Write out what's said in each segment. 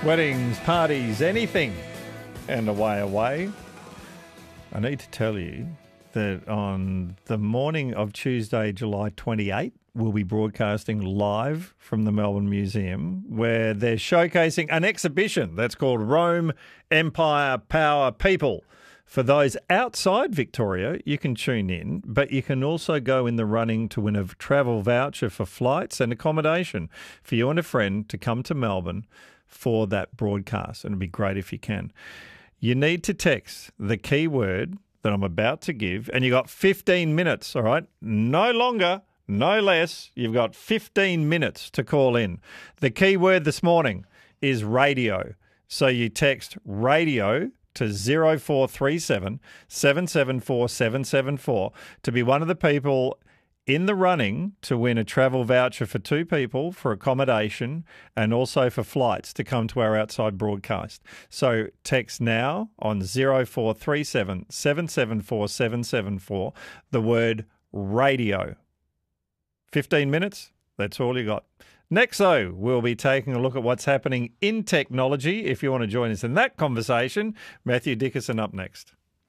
Weddings, parties, anything, and away. I need to tell you that on the morning of Tuesday, July 28, we'll be broadcasting live from the Melbourne Museum, where they're showcasing an exhibition that's called Rome, Empire, Power, People. For those outside Victoria, you can tune in, but you can also go in the running to win a travel voucher for flights and accommodation for you and a friend to come to Melbourne for that broadcast. And it'd be great if you can. You need to text the keyword that I'm about to give, and you got 15 minutes, all right? No longer, no less. You've got 15 minutes to call in. The keyword this morning is radio. So you text radio to 0437 774 774 to be one of the people in the running to win a travel voucher for two people for accommodation and also for flights to come to our outside broadcast. So text now on 0437 774 774 the word radio. 15 minutes, that's all you got. Next, though, we'll be taking a look at what's happening in technology. If you want to join us in that conversation, Matthew Dickerson up next.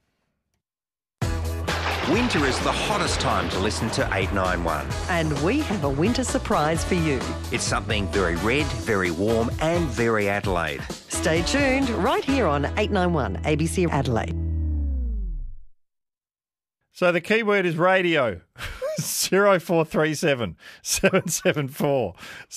Winter is the hottest time to listen to 891. And we have a winter surprise for you. It's something very red, very warm and very Adelaide. Stay tuned right here on 891 ABC Adelaide. So the keyword is radio. 0437 774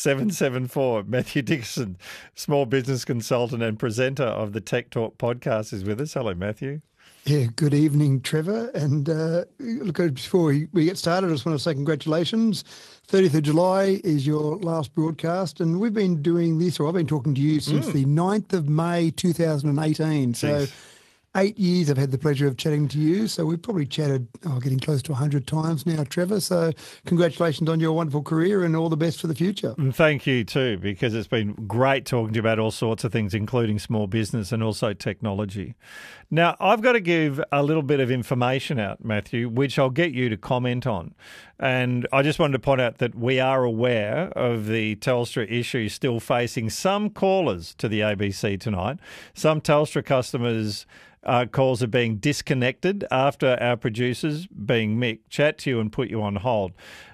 774. Matthew Dickerson, small business consultant and presenter of the Tech Talk podcast, is with us. Hello, Matthew. Yeah, good evening, Trevor. And look, before we get started, I just want to say congratulations. 30th of July is your last broadcast, and we've been doing this, or I've been talking to you since the 9th of May 2018. So Jeez. 8 years I've had the pleasure of chatting to you. So we've probably chatted, getting close to 100 times now, Trevor. So congratulations on your wonderful career and all the best for the future. And thank you too, because it's been great talking to you about all sorts of things, including small business and also technology. Now, I've got to give a little bit of information out, Matthew, which I'll get you to comment on. And I just wanted to point out that we are aware of the Telstra issue still facing some callers to the ABC tonight. Some Telstra customers' calls are being disconnected after our producers, being Mick, chat to you and put you on hold.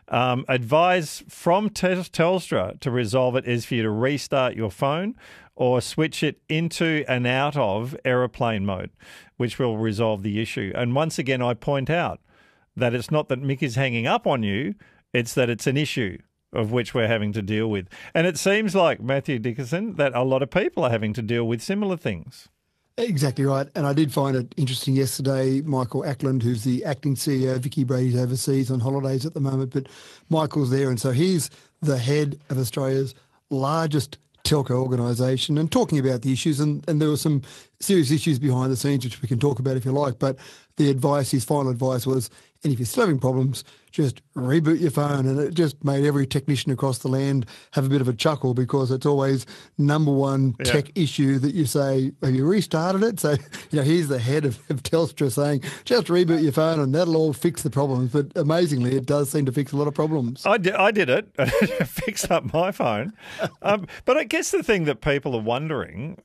Advice from Telstra to resolve it is for you to restart your phone or switch it into and out of aeroplane mode, which will resolve the issue. And once again, I point out that it's not that Mick is hanging up on you, it's that it's an issue of which we're having to deal with. And it seems like, Matthew Dickerson, that a lot of people are having to deal with similar things. Exactly right. And I did find it interesting yesterday, Michael Ackland, who's the acting CEO, Vicky Brady's overseas on holidays at the moment, but Michael's there. And so he's the head of Australia's largest telco organisation and talking about the issues. And there were some serious issues behind the scenes, which we can talk about if you like. But the advice, his final advice was, and if you're still having problems, just reboot your phone. And it just made every technician across the land have a bit of a chuckle, because it's always number one tech issue that you say, have you restarted it? So, here's the head of Telstra saying, just reboot your phone and that'll all fix the problems. But amazingly, it does seem to fix a lot of problems. I did it. It fixed up my phone. But I guess the thing that people are wondering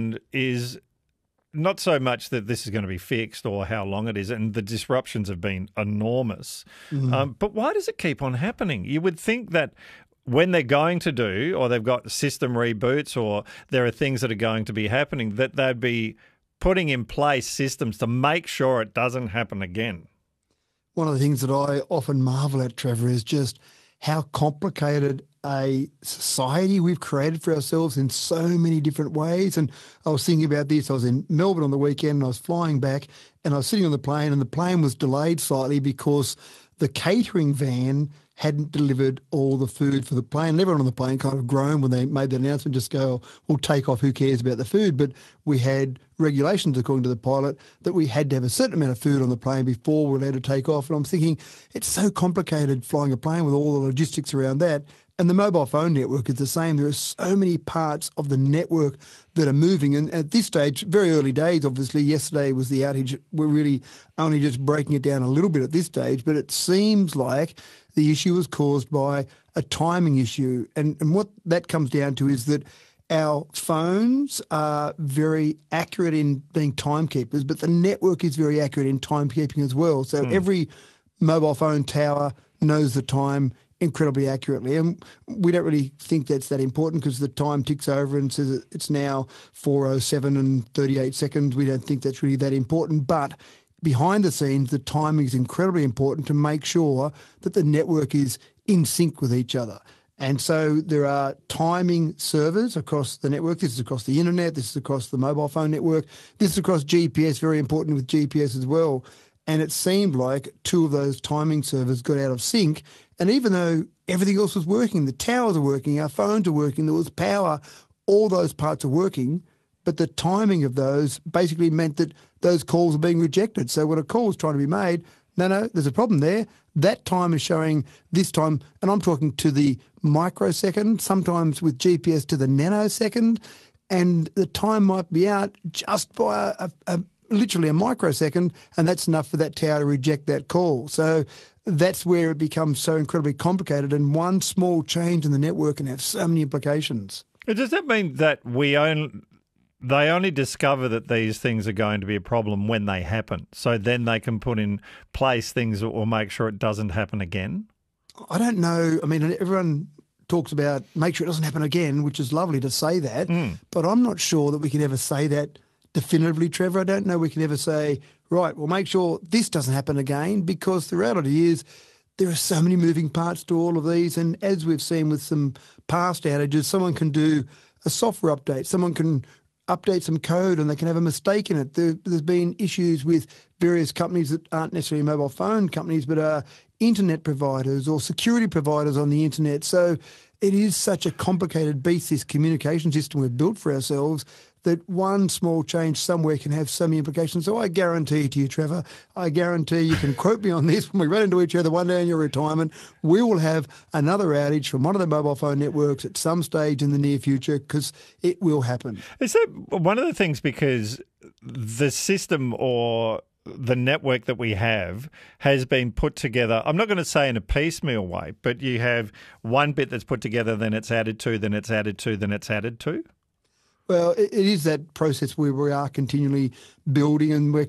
is not so much that this is going to be fixed or how long it is, and the disruptions have been enormous. But why does it keep on happening? You would think that when they're going to do, or they've got system reboots, or there are things that are going to be happening, that they'd be putting in place systems to make sure it doesn't happen again. One of the things that I often marvel at, Trevor, is just how complicated a society we've created for ourselves in so many different ways. And I was thinking about this. I was in Melbourne on the weekend and I was flying back and I was sitting on the plane, and the plane was delayed slightly because the catering van hadn't delivered all the food for the plane. And everyone on the plane kind of groaned when they made the announcement, just go, we'll take off, who cares about the food? But we had regulations, according to the pilot, that we had to have a certain amount of food on the plane before we were allowed to take off. And I'm thinking, it's so complicated flying a plane with all the logistics around that. And the mobile phone network is the same. There are so many parts of the network that are moving. And at this stage, very early days, obviously, yesterday was the outage. We're really only just breaking it down a little bit at this stage, but it seems like the issue was caused by a timing issue. And what that comes down to is that our phones are very accurate in being timekeepers, but the network is very accurate in timekeeping as well. So every mobile phone tower knows the time incredibly accurately. And we don't really think that's that important because the time ticks over and says it's now 4:07 and 38 seconds. We don't think that's really that important. But behind the scenes, the timing is incredibly important to make sure that the network is in sync with each other. And so there are timing servers across the network. This is across the internet. This is across the mobile phone network. This is across GPS, very important with GPS as well. And it seemed like two of those timing servers got out of sync. And even though everything else was working, the towers are working, our phones are working, there was power, all those parts are working, but the timing of those basically meant that those calls are being rejected. So when a call is trying to be made, no, there's a problem there. That time is showing this time, and I'm talking to the microsecond, sometimes with GPS to the nanosecond, and the time might be out just by literally a microsecond, and that's enough for that tower to reject that call. So that's where it becomes so incredibly complicated, and one small change in the network can have so many implications. Does that mean that they only discover that these things are going to be a problem when they happen, so then they can put in place things or make sure it doesn't happen again? I don't know. I mean, everyone talks about make sure it doesn't happen again, which is lovely to say that, but I'm not sure that we can ever say that definitively, Trevor. I don't know we can ever say, right, well, make sure this doesn't happen again, because the reality is there are so many moving parts to all of these. And as we've seen with some past outages, someone can do a software update, someone can update some code and they can have a mistake in it. There's been issues with various companies that aren't necessarily mobile phone companies, but are internet providers or security providers on the internet. So it is such a complicated beast, this communication system we've built for ourselves, that one small change somewhere can have so many implications. So I guarantee to you, Trevor, I guarantee you can quote me on this, when we run into each other one day in your retirement, we will have another outage from one of the mobile phone networks at some stage in the near future, because it will happen. Is that one of the things, because the system or the network that we have has been put together, I'm not going to say in a piecemeal way, but you have one bit that's put together, then it's added to, then it's added to, then it's added to? Well, it is that process where we are continually building, and we're